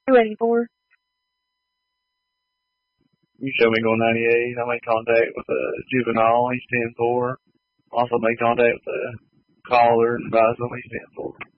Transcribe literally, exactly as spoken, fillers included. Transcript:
two eighty-four. You show me going ninety-eight. I make contact with a juvenile. He's ten four. Also make contact with a caller and advise him he's ten four.